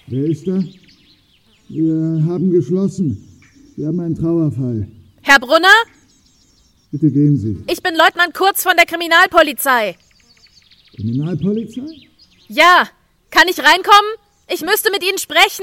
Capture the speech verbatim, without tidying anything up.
Wer ist da? Wir haben geschlossen. Wir haben einen Trauerfall. Herr Brunner? Bitte gehen Sie. Ich bin Leutnant Kurz von der Kriminalpolizei. Kriminalpolizei? Ja. Kann ich reinkommen? Ich müsste mit Ihnen sprechen.